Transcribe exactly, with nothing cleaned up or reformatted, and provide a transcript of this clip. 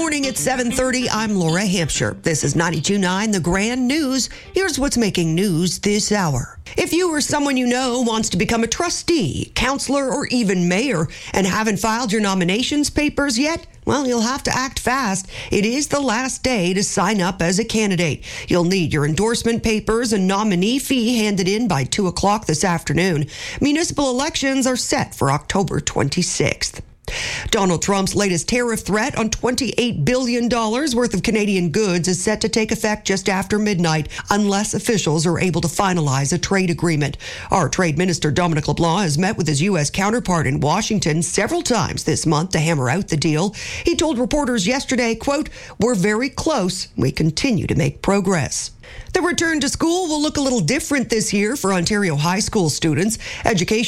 morning at seven thirty. I'm Laura Hampshire. This is ninety-two point nine The Grand News. Here's what's making news this hour. If you or someone you know wants to become a trustee, counselor, or even mayor and haven't filed your nominations papers yet, well, you'll have to act fast. It is the last day to sign up as a candidate. You'll need your endorsement papers and nominee fee handed in by two o'clock this afternoon. Municipal elections are set for October twenty-sixth. Donald Trump's latest tariff threat on twenty-eight billion dollars worth of Canadian goods is set to take effect just after midnight unless officials are able to finalize a trade agreement. Our Trade Minister Dominic LeBlanc has met with his U S counterpart in Washington several times this month to hammer out the deal. He told reporters yesterday, quote, "We're very close. We continue to make progress." The return to school will look a little different this year for Ontario high school students. Education